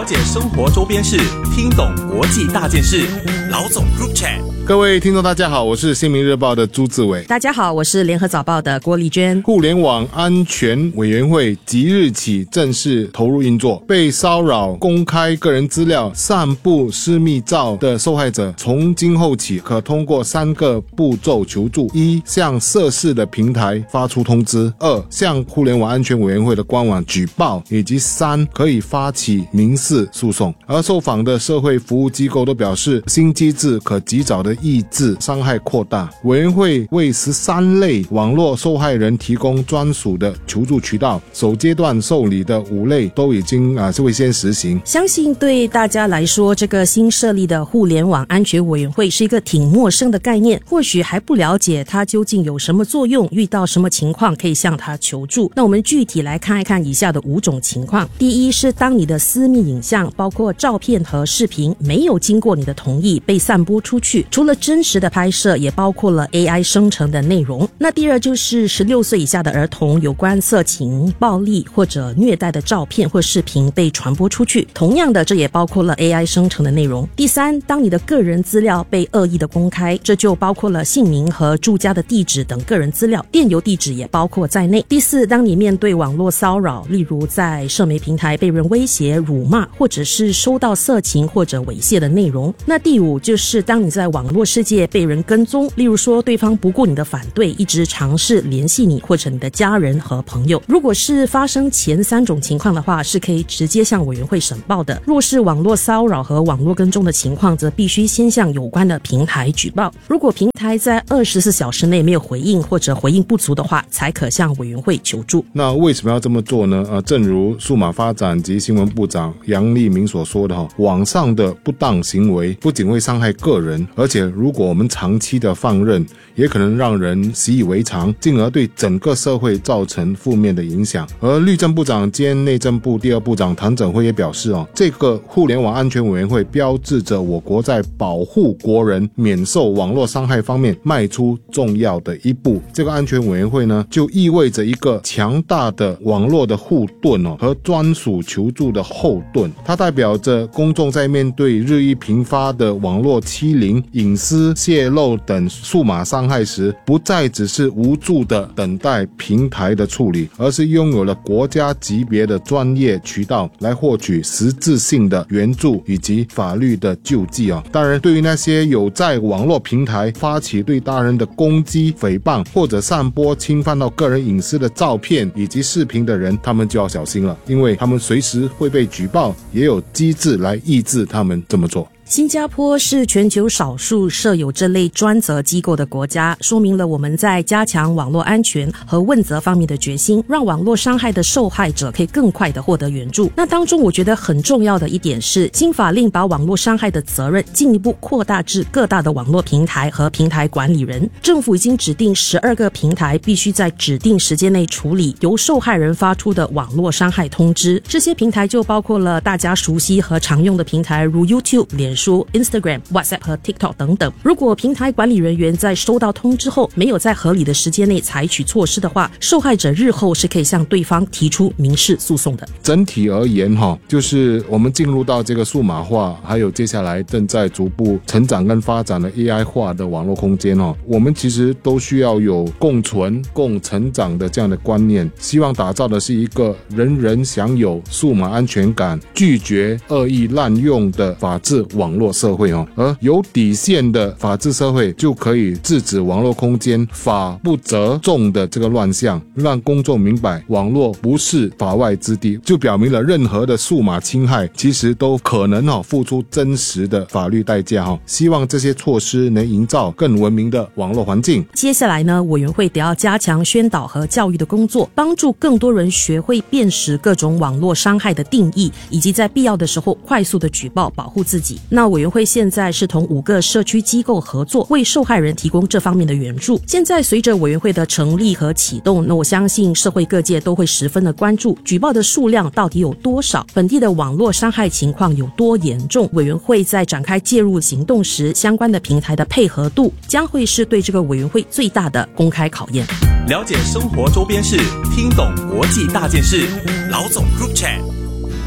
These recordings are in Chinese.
了解生活周边事，听懂国际大件事。老总 Group Chat。 各位听众大家好，我是新民日报的朱志伟。 大家好，我是联合早报的郭丽娟。 互联网安全委员会即日起正式投入运作，被骚扰、公开个人资料、散布私密照的受害者，从今后起可通过3个步骤求助：一、向涉事的平台发出通知；二、向互联网安全委员会的官网举报；以及3、可以发起民事诉讼。而受访的社会服务机构都表示，新机制可及早的抑制伤害扩大。委员会为13类网络受害人提供专属的求助渠道，首阶段受理的5类都已经会先实行。 相信对大家来说，这个新设立的互联网安全委员会是一个挺陌生的概念，或许还不了解它究竟有什么作用，遇到什么情况可以向它求助。那我们具体来看一看以下的5种情况。第一是当你的私密影像，包括照片和视频，没有经过你的同意被散播出去，除了真实的拍摄，也包括了 AI 生成的内容。那第二就是16岁以下的儿童有关色情、暴力或者虐待的照片或视频被传播出去，同样的，这也包括了 AI 生成的内容。第三，当你的个人资料被恶意的公开，这就包括了姓名和住家的地址等个人资料，电邮地址也包括在内。第四，当你面对网络骚扰，例如在社媒平台被人威胁、辱骂，或者是收到色情或者猥亵的内容。那第5就是当你在网络世界被人跟踪，例如说对方不顾你的反对，一直尝试联系你或者你的家人和朋友。如果是发生前3种情况的话，是可以直接向委员会申报的。若是网络骚扰和网络跟踪的情况，则必须先向有关的平台举报。如果平台在24小时内没有回应或者回应不足的话，才可向委员会求助。 那为什么要这么做呢？正如数码发展及新闻部长杨立明所说的，网上的不当行为不仅会伤害个人，而且如果我们长期的放任，也可能让人习以为常，进而对整个社会造成负面的影响。而律政部长兼内政部第2部长唐整辉也表示，这个互联网安全委员会标志着我国在保护国人免受网络伤害方面迈出重要的一步。这个安全委员会呢，就意味着一个强大的网络的护盾和专属求助的后盾。它代表着公众在面对日益频发的网络欺凌、隐私泄露等数码伤害时，不再只是无助的等待平台的处理，而是拥有了国家级别的专业渠道来获取实质性的援助以及法律的救济。当然，对于那些有在网络平台发起对他人的攻击、诽谤或者散播侵犯到个人隐私的照片以及视频的人，他们就要小心了，因为他们随时会被举报，也有机制来抑制他们这么做。 新加坡是全球少数设有这类专责机构的国家，说明了我们在加强网络安全和问责方面的决心，让网络伤害的受害者可以更快地获得援助。那当中我觉得很重要的一点是，新法令把网络伤害的责任进一步扩大至各大的网络平台和平台管理人。政府已经指定12个平台必须在指定时间内处理由受害人发出的网络伤害通知。这些平台就包括了大家熟悉和常用的平台，如 YouTube、脸书、Instagram、WhatsApp 和 TikTok 等等。如果平台管理人员在收到通知后没有在合理的时间内采取措施的话，受害者日后是可以向对方提出民事诉讼的。 整体而言，就是我们进入到这个数码化，还有接下来正在逐步成长跟发展的 AI 化的网络空间，我们其实都需要有共存、共成长的这样的观念，希望打造的是一个人人享有数码安全感、拒绝恶意滥用的法治网络社会。而有底线的法治社会就可以制止网络空间法不责众的这个乱象，让公众明白网络不是法外之地，就表明了任何的数码侵害其实都可能付出真实的法律代价。希望这些措施能营造更文明的网络环境。 接下来呢，委员会得要加强宣导和教育的工作，帮助更多人学会辨识各种网络伤害的定义，以及在必要的时候快速的举报保护自己。那委员会现在是同5个社区机构合作，为受害人提供这方面的援助。现在随着委员会的成立和启动，那我相信社会各界都会十分的关注举报的数量到底有多少，本地的网络伤害情况有多严重。委员会在展开介入行动时，相关的平台的配合度将会是对这个委员会最大的公开考验。 了解生活周边事，听懂国际大件事，老总 Group Chat。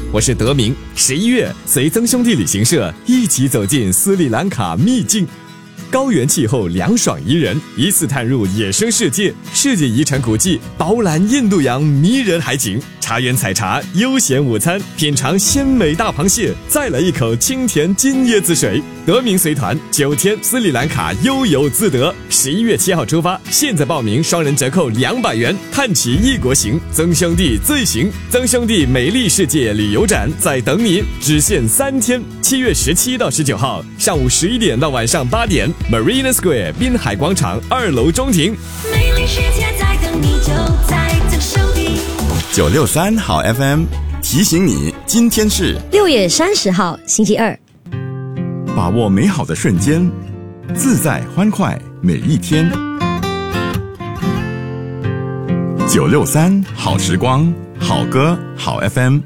我是德明。11月，随曾兄弟旅行社一起走进斯里兰卡秘境。高原气候凉爽宜人，一次探入野生世界，世界遗产古迹，饱览印度洋迷人海景，茶园采茶，悠闲午餐，品尝鲜美大螃蟹，再来一口清甜金椰子水。德明随团9天斯里兰卡悠游自得，11月7号出发，现在报名双人折扣200元，探奇异国行，曾兄弟最行。曾兄弟美丽世界旅游展在等你，只限3天，7月17到19号，上午11点到晚上8点。Marina Square 滨海广场2楼中庭， 美丽世界在等你，就在曾兄弟 963好 FM 提醒你，今天是 6月30号星期二， 把握美好的瞬间，自在欢快每一天。963好时光，好歌好 FM。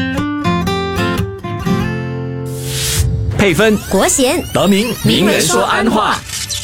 配分国贤德明名人说安话。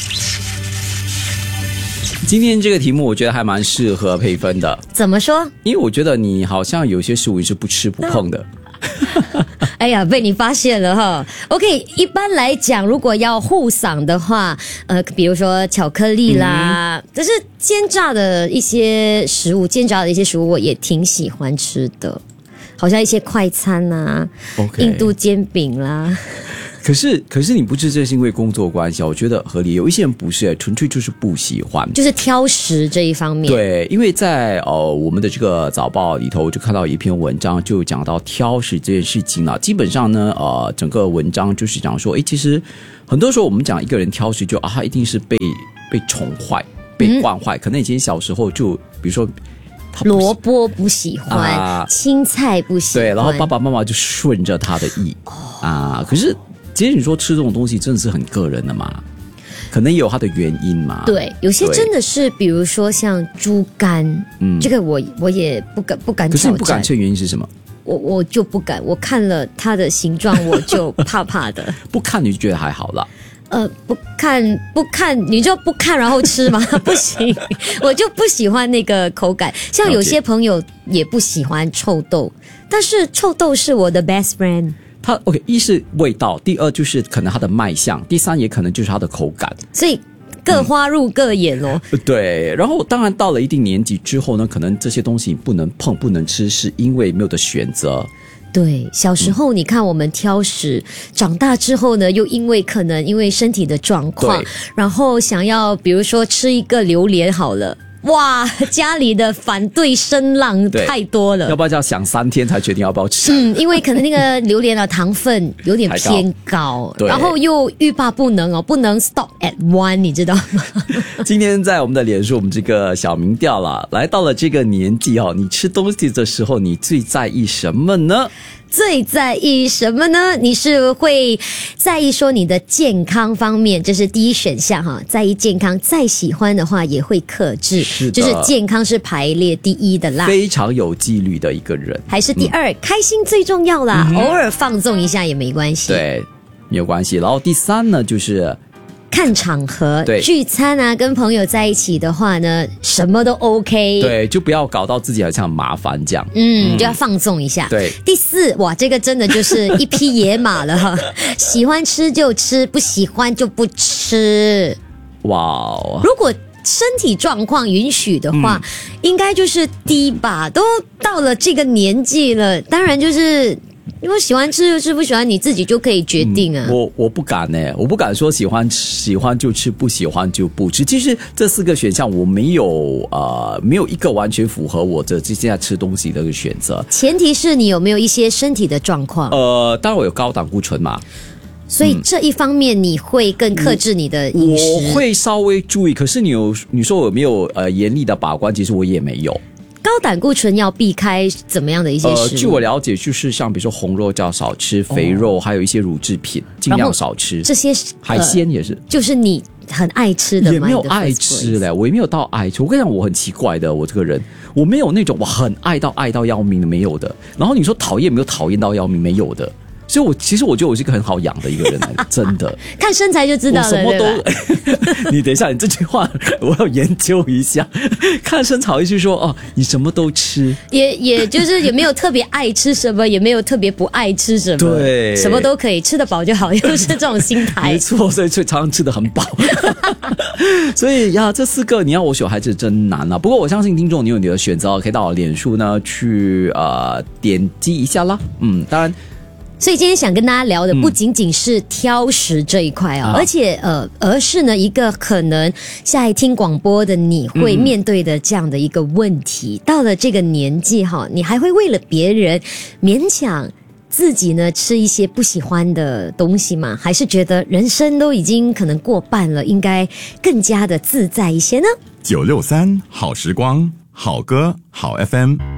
今天这个题目我觉得还蛮适合配分的， 怎么说？ 因为我觉得你好像有些食物是不吃不碰的。 哎呀，被你发现了哈。OK， 一般来讲，如果要护嗓的话，比如说巧克力啦，但是煎炸的一些食物，我也挺喜欢吃的，好像一些快餐啊， Okay 印度煎饼啦。 可是你不吃这是因为工作关系，我觉得合理。有一些人不是，纯粹就是不喜欢， 就是挑食这一方面。 对，因为在我们的这个早报里头，我就看到一篇文章，就讲到挑食这件事情了。基本上呢，整个文章就是讲说，其实很多时候我们讲一个人挑食，就他一定是被宠坏、被惯坏。可能以前小时候就，比如说。 萝卜不喜欢，青菜不喜欢， 对，然后爸爸妈妈就顺着他的意可是其实你说吃这种东西真的是很个人的嘛，可能也有它的原因嘛。 对，有些真的是，比如说像猪肝，这个我也不敢挑战。 可是你不敢吃的原因是什么？ 我就不敢，我看了它的形状我就怕怕的。 不看你就觉得还好啦。 不看，你就不看然后吃吗？不行，我就不喜欢那个口感。像有些朋友也不喜欢臭豆，但是臭豆是我的 best friend。 它 OK， 一是味道，第二就是可能它的卖相，第三也可能就是它的口感。 所以各花入各眼哦。 对，然后当然到了一定年纪之后呢，可能这些东西不能碰、不能吃，是因为没有的选择。 对，小时候你看我们挑食，长大之后呢，又因为身体的状况，然后想要比如说吃一个榴莲好了，哇，家里的反对声浪太多了， 要不要想3天才决定要不要吃？ 因为可能那个榴莲的糖分有点偏高，然后又欲罢不能不能 stop at one， 你知道吗？ 今天在我们的脸书，我们这个小民调了，来到了这个年纪你吃东西的时候，你最在意什么呢？ 最在意什么呢？你是会在意说你的健康方面，这是第一选项哈，在意健康，再喜欢的话也会克制，就是健康是排列第一的啦， 非常有纪律的一个人。 还是第二，开心最重要啦，偶尔放纵一下也没关系， 对，没有关系。然后第三呢，就是看场合，聚餐啊，跟朋友在一起的话呢，什么都 OK。 对，就不要搞到自己好像很麻烦这样。 就要放纵一下。 对， 第四，哇，这个真的就是一匹野马了哈，喜欢吃就吃，不喜欢就不吃。 哇， 如果身体状况允许的话，应该就是低吧。都到了这个年纪了，当然就是。因为喜欢吃就吃，不喜欢你自己就可以决定啊。 我不敢我不敢说喜欢就吃，不喜欢就不吃。其实这4个选项我没有一个完全符合我这现在吃东西的一个选择。 前提是你有没有一些身体的状况？ 当然我有高胆固醇嘛。 所以这一方面你会更克制你的饮食。 我会稍微注意，可是你说我有没有严厉的把关？其实我也没有。 高胆固醇要避开怎么样的一些食物？ 据我了解，就是像比如说红肉就要少吃，肥肉还有一些乳制品尽量少吃。 这些海鲜也是， 就是你很爱吃的吗？ 也没有爱吃嘞，我也没有到爱吃。我跟你讲，我很奇怪的，我这个人我没有那种我很爱到要命的，没有的。然后你说讨厌，没有讨厌到要命，没有的。 所以其实我觉得我是一个很好养的一个人来的，真的。 看身材就知道了， 我什么对吧都，你等一下，你这句话我要研究一下。看身材就是说，哦，你什么都吃， 也就是也没有特别爱吃什么，也没有特别不爱吃什么， 对， 什么都可以，吃得饱就好，又是这种心态。 没错，所以常常吃得很饱。所以呀，这4个你要我选还是真难啊。不过我相信听众你有你的选择，可以到我脸书呢去点击一下啦。当然。 所以今天想跟大家聊的不仅仅是挑食这一块而且而是呢一个可能下来听广播的你会面对的这样的一个问题。到了这个年纪你还会为了别人勉强自己呢吃一些不喜欢的东西吗？还是觉得人生都已经可能过半了，应该更加的自在一些呢？ 963好时光，好歌好 FM。